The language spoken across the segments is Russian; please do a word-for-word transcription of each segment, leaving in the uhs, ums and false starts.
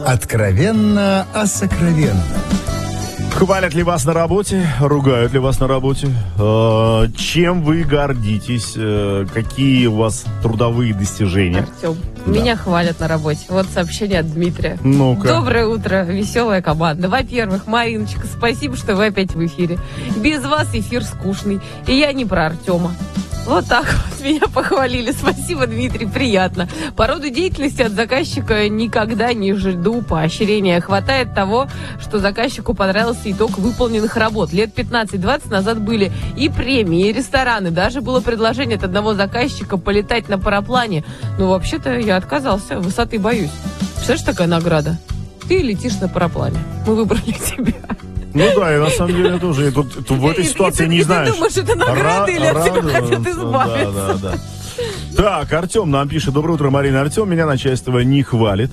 Откровенно о сокровенном. Хвалят ли вас на работе? Ругают ли вас на работе? Э, чем вы гордитесь? Э, какие у вас трудовые достижения? Артем, да. Меня хвалят на работе. Вот сообщение от Дмитрия. Ну-ка. Доброе утро, веселая команда. Во-первых, Мариночка, спасибо, что вы опять в эфире. Без вас эфир скучный. И я не про Артема. Вот так вот меня похвалили. Спасибо, Дмитрий, приятно. По роду деятельности от заказчика никогда не жду поощрения. Хватает того, что заказчику понравился итог выполненных работ. Лет пятнадцать-двадцать назад были и премии, и рестораны. Даже было предложение от одного заказчика полетать на параплане. Но вообще-то я отказался. Высоты боюсь. Представляешь, такая награда? Ты летишь на параплане. Мы выбрали тебя. Ну да, и на самом деле тоже тут, тут в этой ситуации и, не и, знаешь. И ты думаешь, это награда или от тебя хотят избавиться. Да, да, да. Так, Артем нам пишет. Доброе утро, Марина. Артем, меня начальство не хвалит.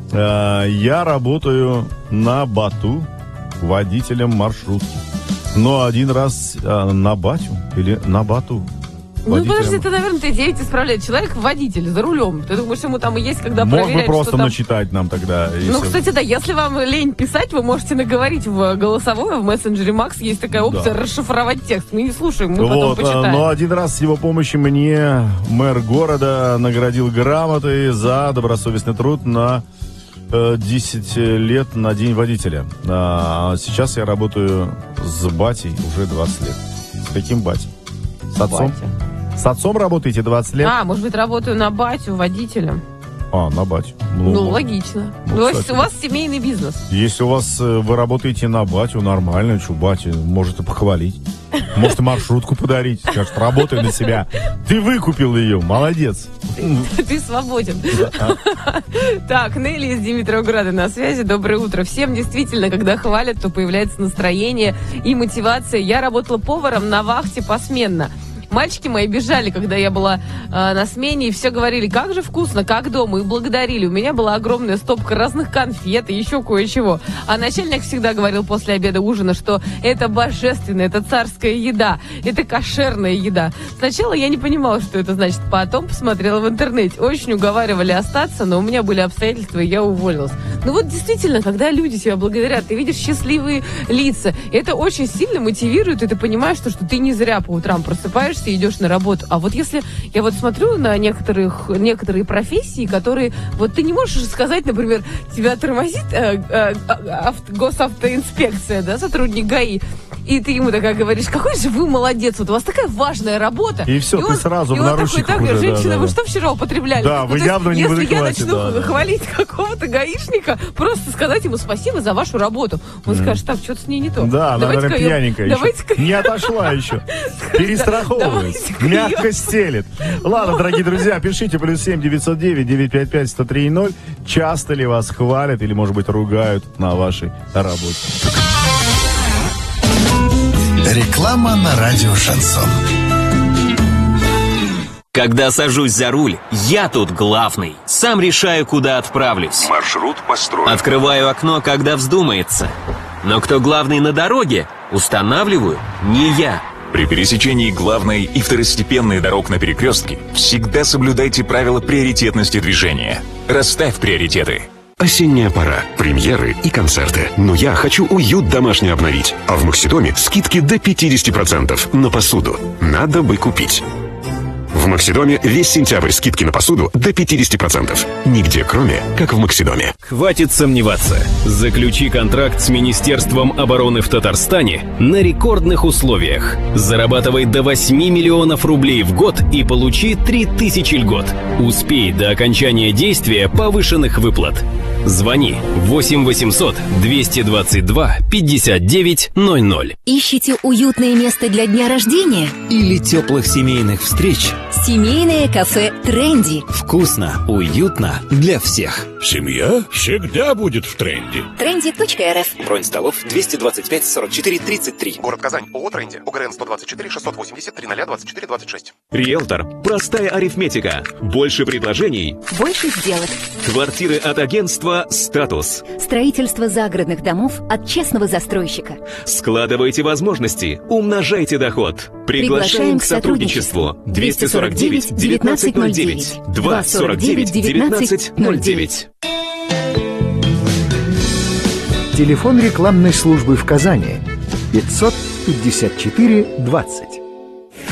Я работаю на Бату водителем маршрутки. Но один раз на Батю или на Бату. Ну, водителем. подожди, ты, наверное, ты девять исправляет. Человек водитель за рулем. Ты думаешь, ему там и есть, когда Можно проверять, просто что там... начитать нам тогда. Если... Ну, кстати, да, если вам лень писать, вы можете наговорить в голосовое, в мессенджере Макс есть такая опция, да, расшифровать текст. Мы не слушаем, мы вот, потом почитаем. Но один раз с его помощью мне мэр города наградил грамотой за добросовестный труд на э, десять лет на День водителя. А сейчас я работаю с батей уже двадцать лет. С каким батей? С отцом? Батя. С отцом работаете двадцать лет? А, может быть, работаю на батю водителем. А, на батю. Ну, ну логично. Ну, у, вас, у вас семейный бизнес. Если у вас вы работаете на батю, нормально, что батя, может и похвалить. Может и маршрутку подарить. Скажет, работай на себя. Ты выкупил ее, молодец. Ты свободен. Так, Нелли из Димитровграда на связи. Доброе утро. Всем действительно, когда хвалят, то появляется настроение и мотивация. Я работала поваром на вахте посменно. Мальчики мои бежали, когда я была э, на смене, и все говорили, как же вкусно, как дома, и благодарили. У меня была огромная стопка разных конфет и еще кое-чего. А начальник всегда говорил после обеда ужина, что это божественно, это царская еда, это кошерная еда. Сначала я не понимала, что это значит, потом посмотрела в интернете. Очень уговаривали остаться, но у меня были обстоятельства, и я уволилась. Ну вот действительно, когда люди тебя благодарят, ты видишь счастливые лица, это очень сильно мотивирует, и ты понимаешь, что, что ты не зря по утрам просыпаешься и идешь на работу. А вот если я вот смотрю на некоторых, некоторые профессии, которые, вот ты не можешь сказать, например, тебя тормозит э, э, авто, госавтоинспекция, да, сотрудник ГАИ, и ты ему такая говоришь, какой же вы молодец, вот у вас такая важная работа. И все, и ты он, сразу и в наручниках такой, так, уже. женщина, да, да, вы да. что вчера употребляли? Да, ну, вы явно не в если я адеквате, начну да, да. хвалить какого-то гаишника, просто сказать ему спасибо за вашу работу. Он mm. скажет, так, что-то с ней не то. Да, она, наверное, пьяненькая еще. Давайте-ка... Не отошла еще. Перестраховывается. Мягко стелет. Ладно, дорогие друзья, пишите плюс семь девятьсот девять девятьсот пятьдесят пять сто три ноль. Часто ли вас хвалят или, может быть, ругают на вашей работе? Реклама на радио «Шансон». Когда сажусь за руль, я тут главный. Сам решаю, куда отправлюсь. Маршрут построен. Открываю окно, когда вздумается. Но кто главный на дороге, устанавливаю не я. При пересечении главной и второстепенной дорог на перекрестке всегда соблюдайте правила приоритетности движения. Расставь приоритеты. Осенняя пора, премьеры и концерты. Но я хочу уют домашний обновить. А в Максидоме скидки до пятьдесят процентов на посуду. Надо бы купить. В Максидоме весь сентябрь скидки на посуду до пятьдесят процентов. Нигде кроме, как в Максидоме. Хватит сомневаться. Заключи контракт с Министерством обороны в Татарстане на рекордных условиях. Зарабатывай до восьми миллионов рублей в год и получи три тысячи льгот. Успей до окончания действия повышенных выплат. Звони восемь восемьсот двести двадцать два пятьдесят девять ноль ноль. Ищите уютное место для дня рождения? Или теплых семейных встреч? Семейное кафе «Тренди». Вкусно, уютно для всех. Семья всегда будет в тренде. тренди точка эр эф. Бронь столов двести двадцать пять сорок четыре тридцать три. Город Казань. ООО «Тренди». ОГРН сто двадцать четыре шестьсот восемьдесят тридцать двадцать четыре двадцать шесть. Риэлтор. Простая арифметика. Больше предложений. Больше сделок. Квартиры от агентства «Статус». Строительство загородных домов от честного застройщика. Складывайте возможности. Умножайте доход. Приглашаем к сотрудничеству. двести сорок девять девятнадцать ноль девять. два сорок девять девятнадцать ноль девять. Телефон рекламной службы в Казани пятьсот пятьдесят четыре двадцать.